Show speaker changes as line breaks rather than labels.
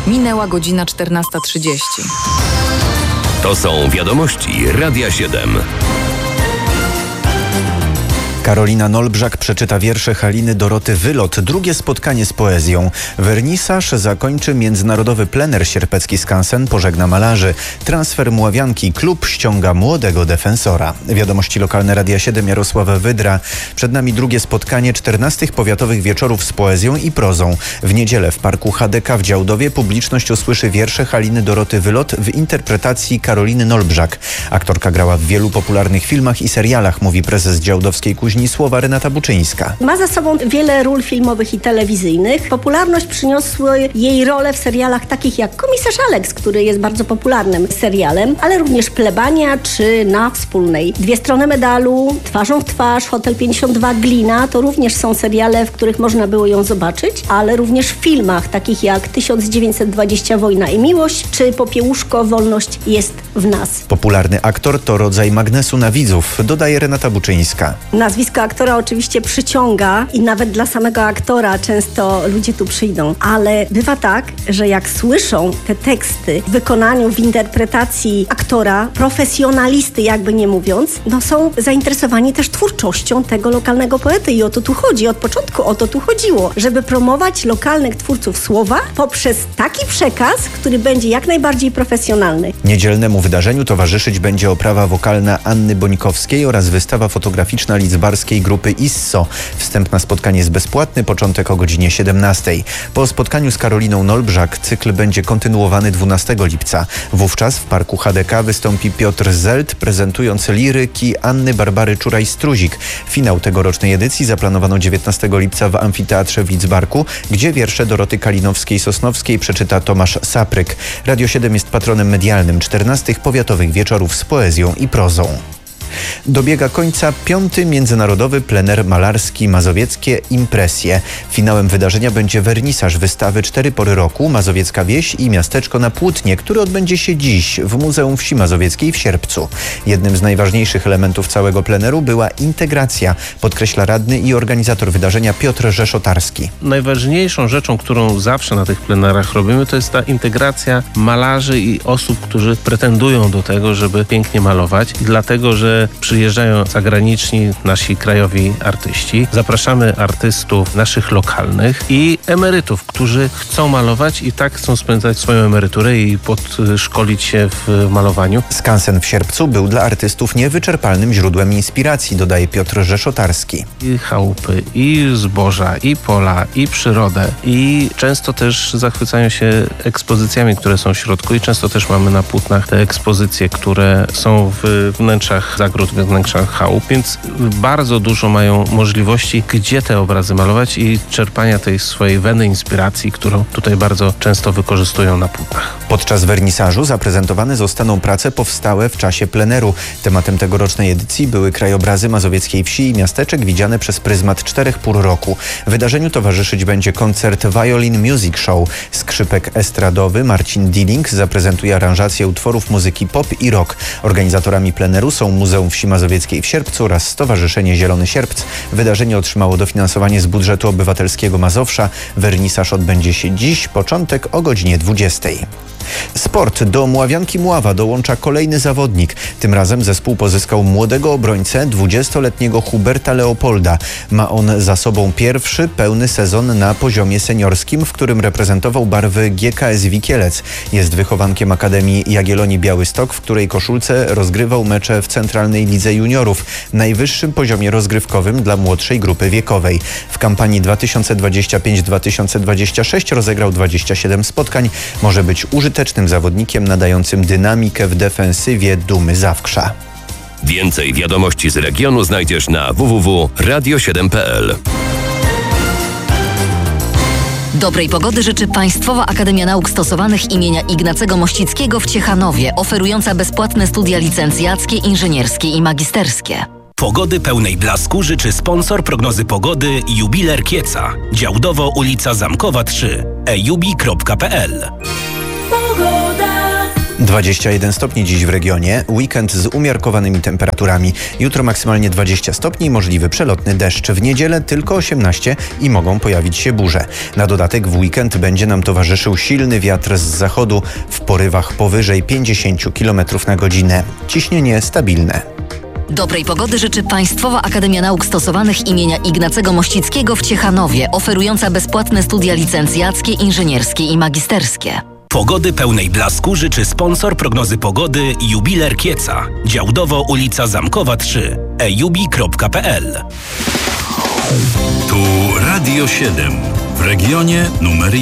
Minęła godzina 14:30.
To są wiadomości Radia 7.
Karolina Nolbrzak przeczyta wiersze Haliny Doroty Wylot. Drugie spotkanie z poezją. Wernisaż zakończy międzynarodowy plener Sierpecki Skansen pożegna malarzy. Transfer Mławianki. Klub ściąga młodego defensora. Wiadomości lokalne Radia 7, Jarosława Wydra. Przed nami drugie spotkanie 14 powiatowych wieczorów z poezją i prozą. W niedzielę w parku HDK w Działdowie publiczność usłyszy wiersze Haliny Doroty Wylot w interpretacji Karoliny Nolbrzak. Aktorka grała w wielu popularnych filmach i serialach, mówi prezes Działdowskiej Kuźni Słowa Renata Buczyńska.
Ma za sobą wiele ról filmowych i telewizyjnych. Popularność przyniosły jej role w serialach takich jak Komisarz Alex, który jest bardzo popularnym serialem, ale również Plebania czy Na Wspólnej. Dwie strony medalu, Twarzą w twarz, Hotel 52, Glina to również są seriale, w których można było ją zobaczyć, ale również w filmach takich jak 1920 Wojna i miłość czy Popiełuszko Wolność jest w nas.
Popularny aktor to rodzaj magnesu na widzów, dodaje Renata Buczyńska.
Nazwisko aktora oczywiście przyciąga i nawet dla samego aktora często ludzie tu przyjdą, ale bywa tak, że jak słyszą te teksty w wykonaniu, w interpretacji aktora, profesjonalisty jakby nie mówiąc, no są zainteresowani też twórczością tego lokalnego poety i o to tu chodzi. Od początku o to tu chodziło, żeby promować lokalnych twórców słowa poprzez taki przekaz, który będzie jak najbardziej profesjonalny.
Niedzielnemu wydarzeniu towarzyszyć będzie oprawa wokalna Anny Bonikowskiej oraz wystawa fotograficzna lidzbarskiej grupy ISSO. Wstęp na spotkanie jest bezpłatny, początek o godzinie 17. Po spotkaniu z Karoliną Nolbrzak cykl będzie kontynuowany 12 lipca. Wówczas w parku HDK wystąpi Piotr Zelt, prezentując liryki Anny Barbary Czuraj-Struzik. Finał tegorocznej edycji zaplanowano 19 lipca w amfiteatrze w Lidzbarku, gdzie wiersze Doroty Kalinowskiej-Sosnowskiej przeczyta Tomasz Sapryk. Radio 7 jest patronem medialnym 14 powiatowych wieczorów z poezją i prozą. Dobiega końca 5. międzynarodowy plener malarski Mazowieckie Impresje. Finałem wydarzenia będzie wernisaż wystawy 4 pory roku Mazowiecka Wieś i Miasteczko na Płótnie, który odbędzie się dziś w Muzeum Wsi Mazowieckiej w Sierpcu. Jednym z najważniejszych elementów całego pleneru była integracja, podkreśla radny i organizator wydarzenia Piotr Rzeszotarski.
Najważniejszą rzeczą, którą zawsze na tych plenerach robimy, to jest ta integracja malarzy i osób, którzy pretendują do tego, żeby pięknie malować. Dlatego, że przyjeżdżają zagraniczni nasi krajowi artyści. Zapraszamy artystów naszych lokalnych i emerytów, którzy chcą malować i tak chcą spędzać swoją emeryturę i podszkolić się w malowaniu.
Skansen w Sierpcu był dla artystów niewyczerpalnym źródłem inspiracji, dodaje Piotr Rzeszotarski.
I chałupy, i zboża, i pola, i przyrodę. I często też zachwycają się ekspozycjami, które są w środku i często też mamy na płótnach te ekspozycje, które są w wnętrzach zagród, w wnętrzach chałup, więc bardzo dużo mają możliwości, gdzie te obrazy malować i czerpania tej swojej weny inspiracji, którą tutaj bardzo często wykorzystują na płótnach.
Podczas wernisażu zaprezentowane zostaną prace powstałe w czasie pleneru. Tematem tegorocznej edycji były krajobrazy mazowieckiej wsi i miasteczek widziane przez pryzmat 4 pór roku. Wydarzeniu towarzyszyć będzie koncert Violin Music Show. Skrzypek estradowy Marcin Dilling zaprezentuje aranżację utworów muzyki pop i rock. Organizatorami pleneru są Muzeum Wsi Mazowieckiej w Sierpcu oraz Stowarzyszenie Zielony Sierpc. Wydarzenie otrzymało dofinansowanie z budżetu obywatelskiego Mazowsza. Wernisaż odbędzie się dziś, początek o godzinie 20. Sport. Do Mławianki Mława dołącza kolejny zawodnik. Tym razem zespół pozyskał młodego obrońcę, 20-letniego Huberta Leopolda. Ma on za sobą pierwszy pełny sezon na poziomie seniorskim, w którym reprezentował barwy GKS Wikielec. Jest wychowankiem Akademii Jagiellonii Białystok, w której koszulce rozgrywał mecze w Centralnej Lidze Juniorów, najwyższym poziomie rozgrywkowym dla młodszej grupy wiekowej. W kampanii 2025-2026 rozegrał 27 spotkań. Może być użytecznym zawodnikiem nadającym dynamikę w defensywie Dumy Zawkrza.
Więcej wiadomości z regionu znajdziesz na www.radio7.pl.
Dobrej pogody życzy Państwowa Akademia Nauk Stosowanych imienia Ignacego Mościckiego w Ciechanowie, oferująca bezpłatne studia licencjackie, inżynierskie i magisterskie.
Pogody pełnej blasku życzy sponsor prognozy pogody Jubiler Kieca. Działdowo, ulica Zamkowa 3. ejubi.pl.
21 stopni dziś w regionie, weekend z umiarkowanymi temperaturami. Jutro maksymalnie 20 stopni, możliwy przelotny deszcz. W niedzielę tylko 18 i mogą pojawić się burze. Na dodatek w weekend będzie nam towarzyszył silny wiatr z zachodu w porywach powyżej 50 km na godzinę. Ciśnienie stabilne.
Dobrej pogody życzy Państwowa Akademia Nauk Stosowanych imienia Ignacego Mościckiego w Ciechanowie, oferująca bezpłatne studia licencjackie, inżynierskie i magisterskie.
Pogody pełnej blasku życzy sponsor prognozy pogody Jubiler Kieca. Działdowo ulica Zamkowa 3. ejubi.pl.
Tu Radio 7 w regionie numer